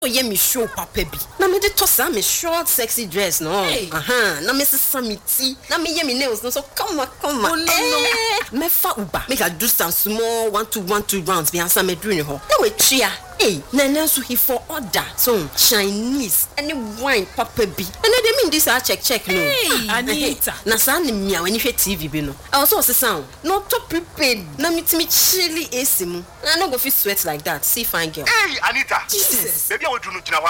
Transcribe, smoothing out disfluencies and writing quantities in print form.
ye me show papa bi. Na me de toss me short sexy dress no. Na me sesa me tea. Na me ye me nails no so come on. Me fa uba. Make I do some small 1-2 rounds. Be answer me doing ho. Na we tria. Nana so he for order. So Chinese any wine papa bi. And they mean this check no. Anita. Na sa ni mia when you hear TV bi no. I also say sound. No to prepared. Na me chilly AC mu. I no go fit sweat like that. See fine girl. Hey Anita. Jesus. Baby I will do no